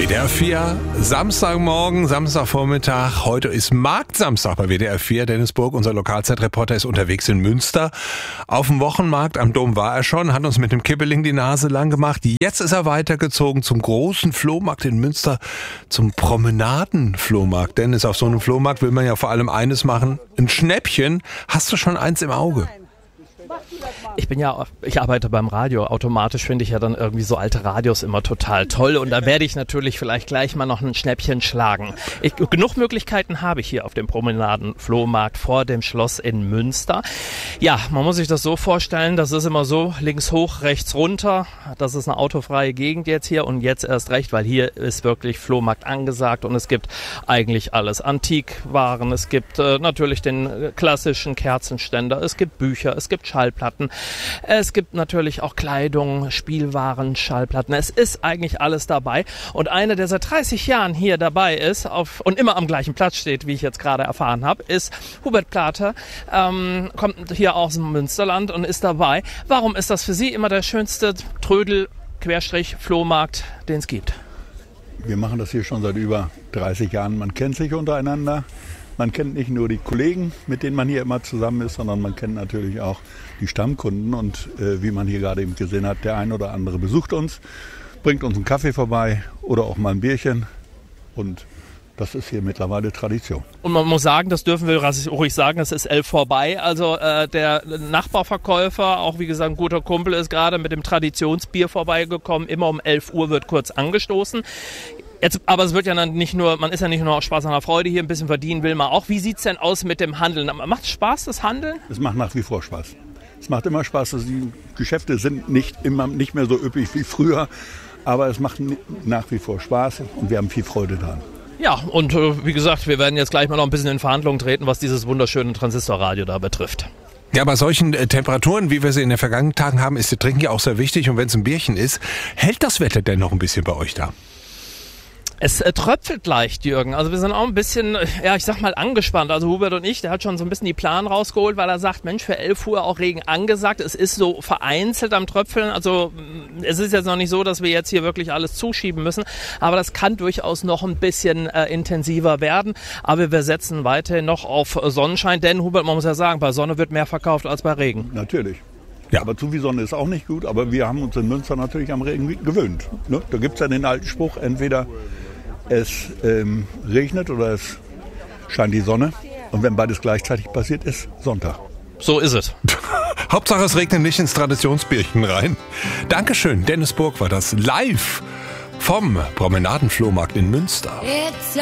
WDR 4, Samstagmorgen, Samstagvormittag. Heute ist Marktsamstag bei WDR 4. Dennis Burg, unser Lokalzeitreporter, ist unterwegs in Münster. Auf dem Wochenmarkt am Dom war er schon, hat uns mit dem Kibbeling die Nase lang gemacht. Jetzt ist er weitergezogen zum großen Flohmarkt in Münster, zum Promenadenflohmarkt. Dennis, auf so einem Flohmarkt will man ja vor allem eines machen, ein Schnäppchen. Hast du schon eins im Auge? Ich arbeite beim Radio. Automatisch finde ich ja dann irgendwie so alte Radios immer total toll. Und da werde ich natürlich vielleicht gleich mal noch ein Schnäppchen schlagen. Genug Möglichkeiten habe ich hier auf dem Promenadenflohmarkt vor dem Schloss in Münster. Ja, man muss sich das so vorstellen, das ist immer so, links hoch, rechts runter. Das ist eine autofreie Gegend jetzt hier und jetzt erst recht, weil hier ist wirklich Flohmarkt angesagt und es gibt eigentlich alles. Antikwaren, es gibt natürlich den klassischen Kerzenständer, es gibt Bücher, es gibt Schallplatten. Es gibt natürlich auch Kleidung, Spielwaren, Schallplatten. Es ist eigentlich alles dabei. Und einer, der seit 30 Jahren hier dabei ist und immer am gleichen Platz steht, wie ich jetzt gerade erfahren habe, ist Hubert Plater. Kommt hier aus dem Münsterland und ist dabei. Warum ist das für Sie immer der schönste Trödel-Flohmarkt, den es gibt? Wir machen das hier schon seit über 30 Jahren. Man kennt sich untereinander. Man kennt nicht nur die Kollegen, mit denen man hier immer zusammen ist, sondern man kennt natürlich auch die Stammkunden. Und wie man hier gerade eben gesehen hat, der ein oder andere besucht uns, bringt uns einen Kaffee vorbei oder auch mal ein Bierchen. Und das ist hier mittlerweile Tradition. Und man muss sagen, das dürfen wir ruhig sagen, es ist 11 vorbei. Also der Nachbarverkäufer, auch wie gesagt ein guter Kumpel, ist gerade mit dem Traditionsbier vorbeigekommen. Immer um 11 Uhr wird kurz angestoßen. Jetzt, aber es wird ja dann nicht nur, man ist ja nicht nur aus Spaß an der Freude hier, ein bisschen verdienen will man auch. Wie sieht's denn aus mit dem Handeln? Macht es Spaß, das Handeln? Es macht nach wie vor Spaß. Es macht immer Spaß. Die Geschäfte sind nicht mehr so üppig wie früher, aber es macht nach wie vor Spaß und wir haben viel Freude daran. Ja, und wie gesagt, wir werden jetzt gleich mal noch ein bisschen in Verhandlungen treten, was dieses wunderschöne Transistorradio da betrifft. Ja, bei solchen Temperaturen, wie wir sie in den vergangenen Tagen haben, ist das Trinken ja auch sehr wichtig. Und wenn es ein Bierchen ist, hält das Wetter denn noch ein bisschen bei euch da? Es tröpfelt leicht, Jürgen. Also wir sind auch ein bisschen, ja, ich sag mal angespannt. Also Hubert und ich, der hat schon so ein bisschen die Plan rausgeholt, weil er sagt, Mensch, für 11 Uhr auch Regen angesagt. Es ist so vereinzelt am Tröpfeln. Also es ist jetzt noch nicht so, dass wir jetzt hier wirklich alles zuschieben müssen. Aber das kann durchaus noch ein bisschen intensiver werden. Aber wir setzen weiterhin noch auf Sonnenschein. Denn, Hubert, man muss ja sagen, bei Sonne wird mehr verkauft als bei Regen. Natürlich. Ja. Aber zu viel Sonne ist auch nicht gut. Aber wir haben uns in Münster natürlich am Regen gewöhnt. Ne? Da gibt es ja den alten Spruch, entweder es regnet oder es scheint die Sonne. Und wenn beides gleichzeitig passiert, ist Sonntag. So ist es. Hauptsache, es regnet nicht ins Traditionsbierchen rein. Dankeschön, Dennis Burg war das live vom Promenadenflohmarkt in Münster.